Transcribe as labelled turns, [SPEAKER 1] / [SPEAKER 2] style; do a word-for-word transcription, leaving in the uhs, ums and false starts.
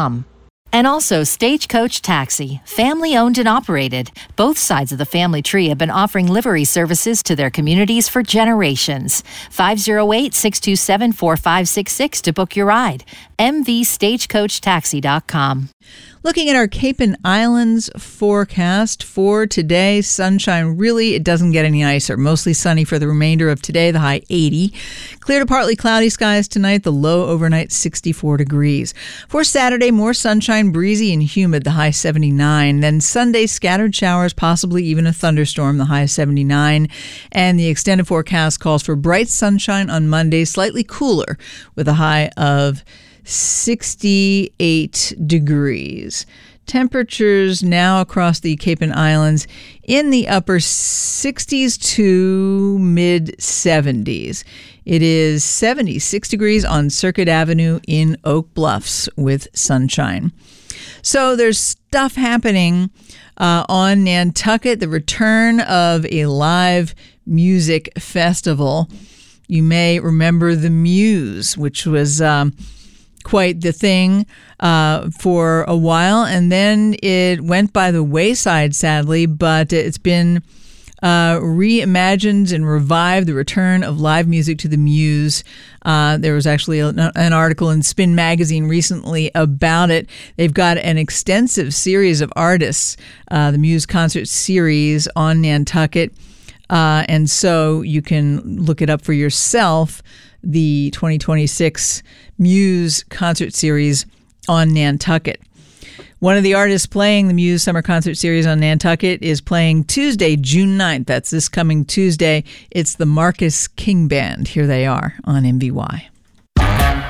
[SPEAKER 1] com. And also Stagecoach Taxi, family-owned and operated. Both sides of the family tree have been offering livery services to their communities for generations. five oh eight, six two seven, four five six six to book your ride. m v stagecoach taxi dot com.
[SPEAKER 2] Looking at our Cape and Islands forecast for today, sunshine really, it doesn't get any nicer. Mostly sunny for the remainder of today, the high eighty. Clear to partly cloudy skies tonight, the low overnight sixty-four degrees. For Saturday, more sunshine, breezy and humid, the high seventy-nine. Then Sunday, scattered showers, possibly even a thunderstorm, the high seventy-nine. And the extended forecast calls for bright sunshine on Monday, slightly cooler with a high of sixty-eight degrees. Temperatures now across the Cape and Islands in the upper sixties to mid seventies. It is seventy-six degrees on Circuit Avenue in Oak Bluffs with sunshine. So there's stuff happening uh, on Nantucket, the return of a live music festival. You may remember the Muse, which was um, quite the thing uh, for a while, and then it went by the wayside, sadly, but it's been uh, reimagined and revived, the return of live music to the Muse. Uh, there was actually a, an article in Spin Magazine recently about it. They've got an extensive series of artists, uh, the Muse Concert Series on Nantucket, uh, and so you can look it up for yourself, the twenty twenty-six Muse Concert Series on Nantucket. One of the artists playing the Muse Summer Concert Series on Nantucket is playing Tuesday, June ninth. That's this coming Tuesday. It's the Marcus King Band. Here they are on M V Y.